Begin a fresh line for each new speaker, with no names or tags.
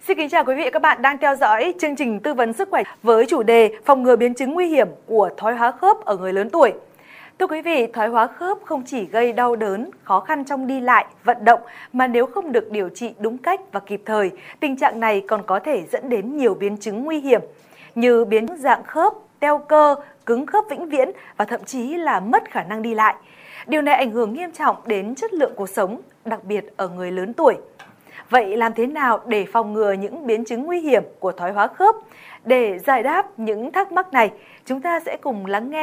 Xin kính chào quý vị và các bạn đang theo dõi chương trình tư vấn sức khỏe với chủ đề phòng ngừa biến chứng nguy hiểm của thoái hóa khớp ở người lớn tuổi. Thưa quý vị, thoái hóa khớp không chỉ gây đau đớn, khó khăn trong đi lại, vận động mà nếu không được điều trị đúng cách và kịp thời, tình trạng này còn có thể dẫn đến nhiều biến chứng nguy hiểm như biến dạng khớp, teo cơ, cứng khớp vĩnh viễn và thậm chí là mất khả năng đi lại. Điều này ảnh hưởng nghiêm trọng đến chất lượng cuộc sống, đặc biệt ở người lớn tuổi. Vậy làm thế nào để phòng ngừa những biến chứng nguy hiểm của thoái hóa khớp? Để giải đáp những thắc mắc này, chúng ta sẽ cùng lắng nghe